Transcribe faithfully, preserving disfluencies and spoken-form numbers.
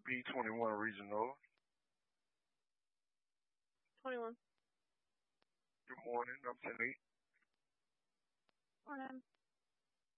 B twenty-one Regional. twenty-one. Good morning. I'm ten eight. Morning.